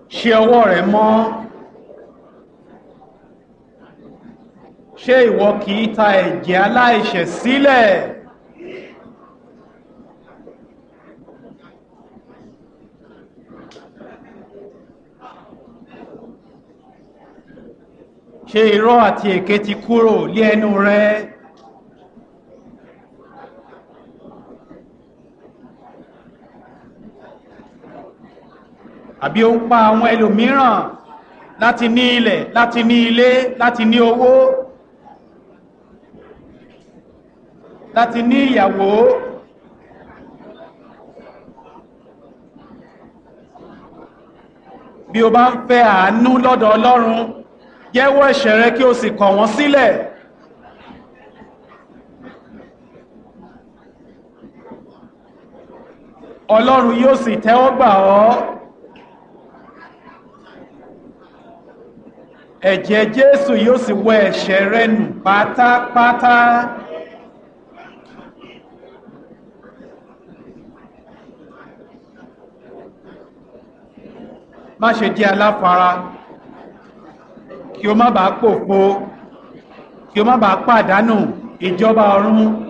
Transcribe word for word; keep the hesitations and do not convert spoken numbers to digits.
ṣe ọwọ́ rẹ mọ́. Ṣé ìwọ kì í ta ẹ̀jẹ̀ aláìṣẹ̀ sílẹ̀? Ṣé irọ́ àti èké ti kúrò lé ẹnu rẹ? Àbí ó ń pa àwọn ẹlòmíràn láti ní ilẹ̀, láti ní ilé, láti ní owó, láti ní ìyàwó? Bí o bá ń fẹ́ àánú lọ́dọ̀ Ọlọ́run, jẹ́wọ́ ẹ̀ṣẹ̀ rẹ kí o sì kọ̀ wọ́n sílẹ̀. Ọlọ́run yóò sì tẹ́wọ́ gbà ọ́. Ẹ̀jẹ̀ Jésù yóò sì wẹ ẹ̀ṣẹ̀ rẹ nù pátápátá. Má ṣe jẹ́ aláfara, kí o má bàa pòfo, kí o má bàa pàdánù ìjọba ọ̀run.